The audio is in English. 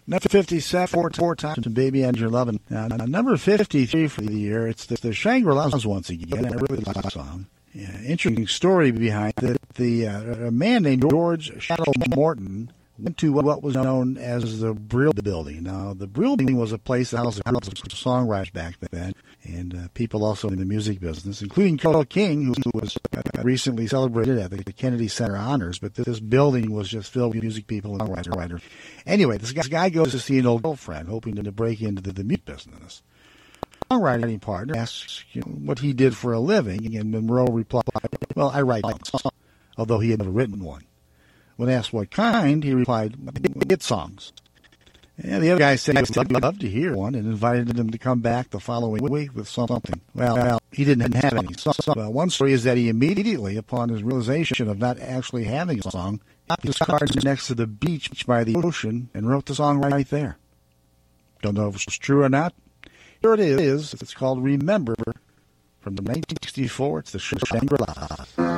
Number 57, four times, and Baby and Your Lovin'. Number 53 for the year, it's the Shangri-Las once again. I really like the song. Yeah, interesting story behind it. A man named George Shadow Morton went to what was known as the Brill Building. Now, the Brill Building was a place that housed songwriters back then, and people also in the music business, including Carole King, who was recently celebrated at the Kennedy Center Honors. But this building was just filled with music people and songwriters. Anyway, this guy goes to see an old girlfriend, hoping to break into the music business. Songwriting partner asks what he did for a living, and Monroe replied, "Well, I write songs," although he had never written one. When asked what kind, he replied, "Hit songs." And the other guy said he'd love to hear one and invited him to come back the following week with something. Well, he didn't have any. One story is that he immediately, upon his realization of not actually having a song, popped his cards next to the beach by the ocean and wrote the song right there. Don't know if it's true or not. Here it is. It's called Remember from the 1964. It's the Shangri-La.